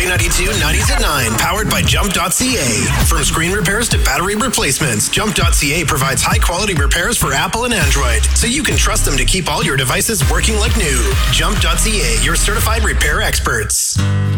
K92 90s at 9, powered by Jump.ca. From screen repairs to battery replacements, Jump.ca provides high-quality repairs for Apple and Android, so you can trust them to keep all your devices working like new. Jump.ca, your certified repair experts.